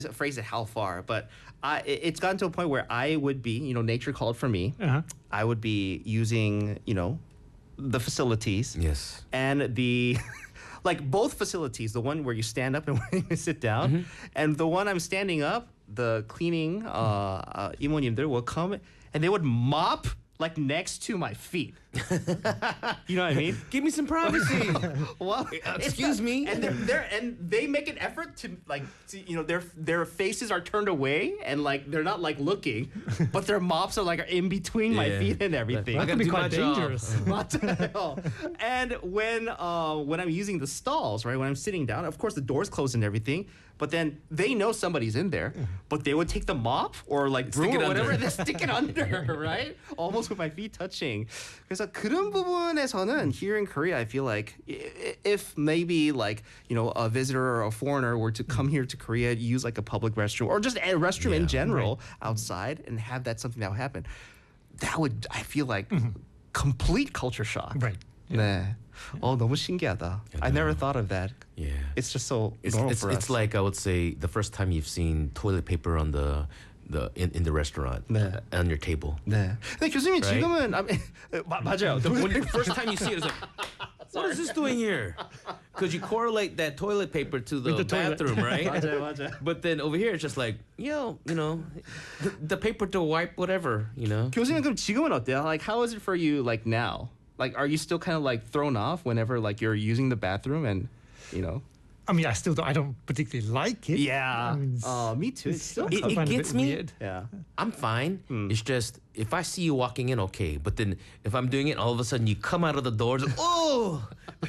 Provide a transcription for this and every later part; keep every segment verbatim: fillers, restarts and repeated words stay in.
phrase it how far, but I, it's gotten to a point where I would be, you know, nature called for me. Uh-huh. I would be using, you know, the facilities. Yes. And the, like both facilities, the one where you stand up and where you sit down, Mm-hmm. and the one I'm standing up, the cleaning uh, uh, 이모님들 will come and they would mop like next to my feet. You know what I mean? Give me some privacy. Well, excuse it's- me? And they're, they're and they make an effort to like, to, you know, their their faces are turned away and like they're not like looking, but their mops are like in between my Yeah. feet and everything. I That gotta could be do quite my job. dangerous. Not at all. And when uh, when I'm using the stalls, right, when I'm sitting down, of course the door's closed and everything, but then they know somebody's in there, but they would take the mop or like broom Stick it or whatever, under. they stick it under, right? Almost with my feet touching. 그래서 그런 부분에서는 here in Korea, I feel like i- if maybe like, you know, a visitor or a foreigner were to come here to Korea, use like a public restroom or just a restroom in Yeah. general outside and have that something that would happen, that would, I feel like, complete culture shock. Right. 네. 어, 너무 신기하다. I never thought of that. Yeah. It's just so It's, normal it's, for it's us. like I would say the first time you've seen toilet paper on the the in, in the restaurant 네. uh, on your table. 네. 근데 교수님 Right? 지금은 아, 마, 맞아요. The, when the first time you see it, it's like, what is this doing here? Because you correlate that toilet paper to the, the toilet. bathroom, right? 맞아요, 맞아요. But then over here, it's just like, yo, you know, the, the paper to wipe whatever, you know. 교수님 그럼 지금은 어때요? Like how is it for you like now? Like are you still kind of like thrown off whenever like you're using the bathroom and you know? I mean, I still don't, I don't particularly like it. Yeah. I mean, it's- Oh, me too. It's it's- still It- I it find gets a bit me. weird. yeah. I'm fine. It's just if I see you walking in, okay. But then if I'm doing it, all of a sudden you come out of the doors. Oh,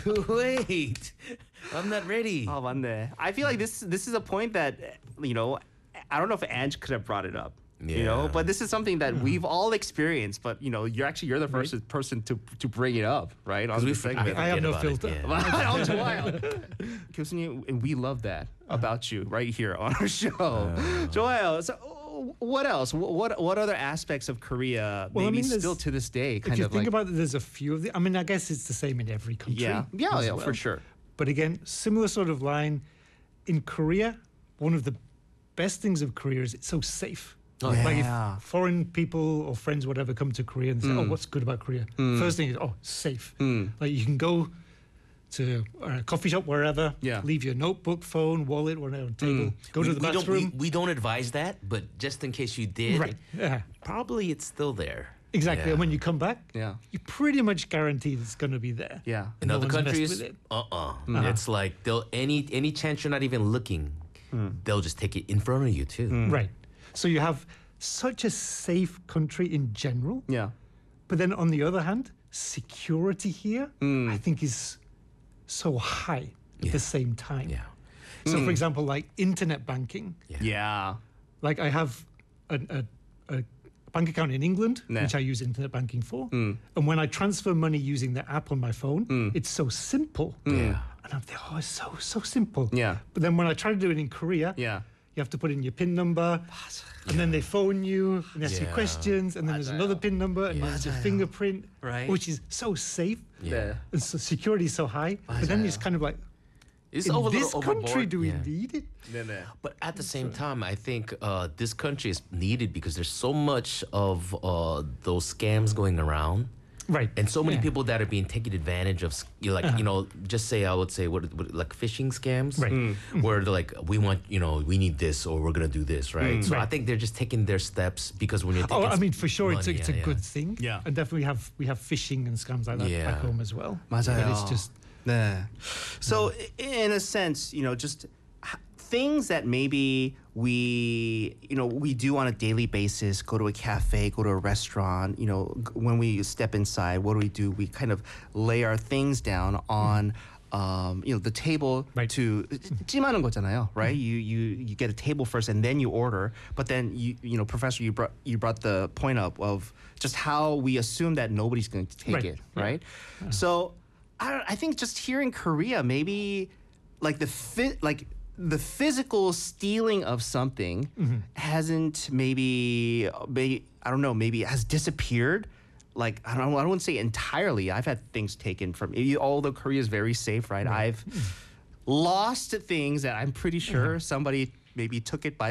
wait, I'm not ready. Oh, 맞네. I feel like this this is a point that you know, I don't know if Ange could have brought it up. You know, Yeah. but this is something that we've all experienced. But you know, you're actually you're the first person to to bring it up, right? On we this forget- segment. I have forget no about it, filter. yeah. Oh, 좋아요. 교수님, and we love that about you right here on our show. 좋아요. So, uh, what else? What, what what other aspects of Korea Well, I maybe mean, there's- still to this day If kind you of think like about it, there's a few of the. I mean, I guess it's the same in every country. yeah yeah as yeah well. for sure. But again, similar sort of line. In Korea, one of the best things of Korea is it's so safe. Oh, Like yeah. if foreign people or friends, whatever, come to Korea and say, "Oh, what's good about Korea?" First thing is, "Oh, safe." Like you can go to a coffee shop wherever, Yeah. leave your notebook, phone, wallet, whatever on the table, go to the we don't, we, bathroom. we don't advise that, but just in case you did, Right. Yeah. probably it's still there. Exactly. Yeah. And when you come back, Yeah. you're pretty much guaranteed it's going to be there. Yeah. In No other one's messed countries, with it. uh-uh. It's like they'll any any chance you're not even looking, they'll just take it in front of you too. Right. So you have such a safe country in general, Yeah. but then on the other hand, security here, I think, is so high at Yeah. the same time. Yeah. So, for example, like internet banking, Yeah. like I have a, a, a bank account in England, Nah. which I use internet banking for. And when I transfer money using the app on my phone, it's so simple. Yeah. And I'm thinking, oh, it's so, so simple. Yeah. But then when I try to do it in Korea, Yeah. you have to put in your PIN number, and then they phone you and ask you Yeah. questions, and then there's another PIN number, and there's your fingerprint, Right. which is so safe, Yeah. and so security is so high. But then it's kind of like, It's in over this country, overboard. do we Yeah. need it? 네, 네. But at the same time, I think uh, this country is needed because there's so much of uh, those scams going around. Right. And so many Yeah. people that are being taken advantage of, you know, like you know, just say I would say what, what like phishing scams, Right. Where they're like, we want, you know, we need this or we're gonna do this, right? So I Right. think they're just taking their steps because when you're Oh, taking I mean, for sure, it's a, money, it's yeah, a yeah. good thing. Yeah. And definitely we have we have phishing and scams like that Yeah. back home as well. 맞아요. But it's just 네. So i- in a sense, you know, just h- things that maybe we, you know, we do on a daily basis, go to a cafe, go to a restaurant, you know, g- when we step inside, what do we do? We kind of lay our things down on um, you know, the table Right. to 찜하는 거잖아요, right? You you you get a table first and then you order. But then you you know, Professor, you brought you brought the point up of just how we assume that nobody's going to take Right. it, right? So I don't, I think just here in Korea, maybe like the fit like the physical stealing of something hasn't maybe, maybe I don't know, maybe has disappeared. Like I don't I don't want to say entirely. I've had things taken from me, although Korea is very safe, right? I've lost things that I'm pretty sure somebody maybe took it by